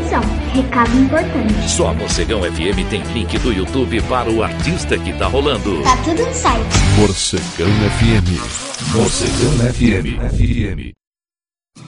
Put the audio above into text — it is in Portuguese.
Atenção, recado importante. Só a Morcegão FM tem link do YouTube para o artista que tá rolando. Tá tudo no site. Morcegão FM. Morcegão FM.